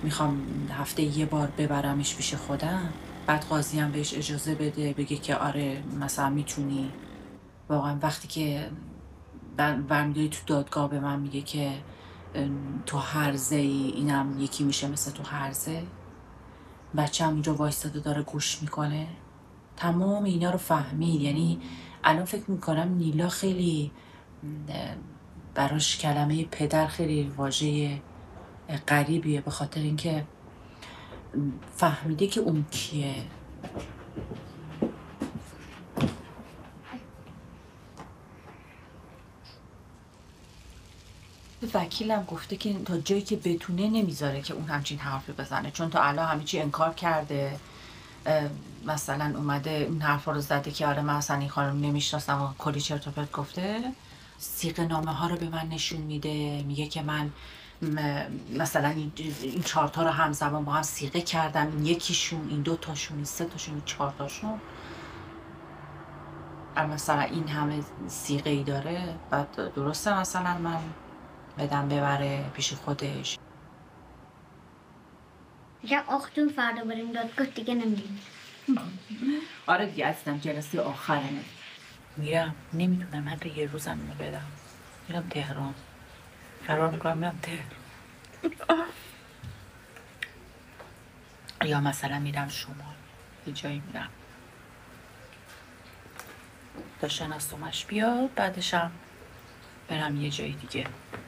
میخوام هفته یه بار ببرمش پیش خودم، بعد قاضی هم بهش اجازه بده، بگه که آره مثلا میتونی. واقعا وقتی که برمیگردی تو دادگاه به من میگه که تو هرزه ای، اینم یکی میشه مثل تو هرزه. بچه هم اینجا وایستاده داره گوش میکنه، تمام اینا رو فهمید. یعنی الان فکر میکنم نیلا خیلی اه، براش کلمه پدر خیلی واژه غریبیه، به خاطر اینکه فهمیده که اون کیه. وکیلم گفته که تا جایی که بتونه نمیذاره که اون همچین حرفی بزنه، چون تا الان همه چی انکار کرده. مثلا اومده این حرفا رو زده که آره من اصلا این خانم نمیشناسم و کلی چرت و پرت گفته. صیغه نامه ها رو به من نشون میده، میگه که من مثلا این 4 تا رو همزمان با هم صیغه کردم، این یکیشون، این 2 تاشون، این 3 تاشون، این 4 تاشون. مثلا این همه صیغه ای داره. بعد درسته مثلا من بدم ببره پیش خودش. میگم آختون فردا بریم دادگاه دیگه نمیریم. آره دیگه عزیزم، جلسه آخرمه. میرم، نمیدونم حتی یه روزم اینو بدم. میرم تهران، قرار میکنم میرم تهران. یا مثلا میرم شمال، یه جایی میرم تا شناسمش بیاد، بعدشم برم یه جای دیگه.